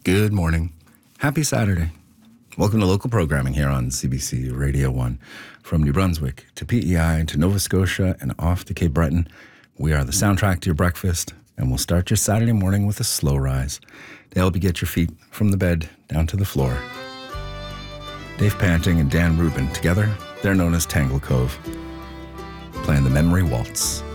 Good morning. Happy Saturday. Welcome to local programming here on CBC Radio 1. From New Brunswick to PEI to Nova Scotia and off to Cape Breton, we are the soundtrack to your breakfast, and we'll start your Saturday morning with a slow rise to help you get your feet from the bed down to the floor. Dave Panting and Dan Rubin, together, they're known as Tangle Cove, playing the Memory Waltz.